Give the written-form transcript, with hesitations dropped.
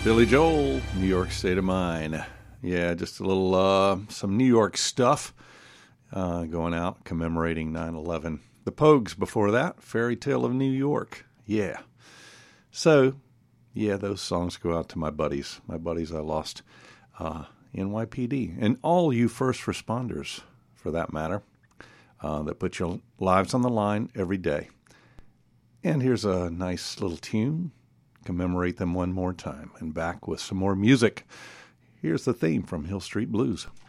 Billy Joel, New York State of Mind. Yeah, just a little, some New York stuff going out commemorating 9/11. The Pogues before that, Fairy Tale of New York. Yeah. So, yeah, those songs go out to my buddies I lost NYPD, and all you first responders, for that matter, that put your lives on the line every day. And here's a nice little tune. Commemorate them one more time. And back with some more music. Here's the theme from Hill Street Blues.